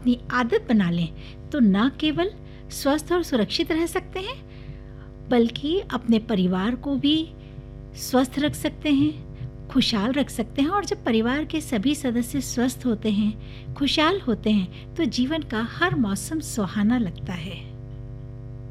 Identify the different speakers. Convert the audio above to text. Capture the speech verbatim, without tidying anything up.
Speaker 1: अपनी आदत बना लें तो न केवल स्वस्थ और सुरक्षित रह सकते हैं, बल्कि अपने परिवार को भी स्वस्थ रख सकते हैं, खुशहाल रख सकते हैं। और जब परिवार के सभी सदस्य स्वस्थ होते हैं, खुशहाल होते हैं, तो जीवन का हर मौसम सुहाना लगता है।